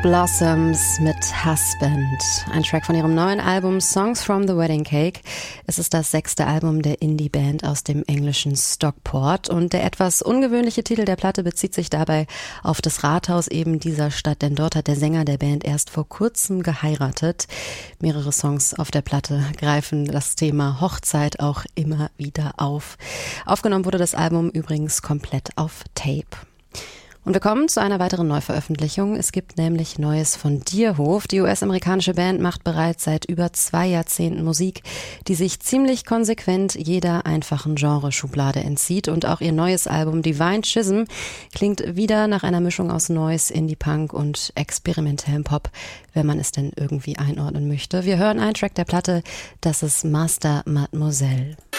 Blossoms mit Husband, ein Track von ihrem neuen Album Songs from the Wedding Cake. Es ist das 6. Album der Indie-Band aus dem englischen Stockport und der etwas ungewöhnliche Titel der Platte bezieht sich dabei auf das Rathaus eben dieser Stadt, denn dort hat der Sänger der Band erst vor kurzem geheiratet. Mehrere Songs auf der Platte greifen das Thema Hochzeit auch immer wieder auf. Aufgenommen wurde das Album übrigens komplett auf Tape. Und wir kommen zu einer weiteren Neuveröffentlichung. Es gibt nämlich Neues von Deerhof. Die US-amerikanische Band macht bereits seit über 2 Jahrzehnten Musik, die sich ziemlich konsequent jeder einfachen Genreschublade entzieht. Und auch ihr neues Album Divine Schism klingt wieder nach einer Mischung aus Noise, Indie-Punk und experimentellem Pop, wenn man es denn irgendwie einordnen möchte. Wir hören einen Track der Platte, das ist Master Mademoiselle.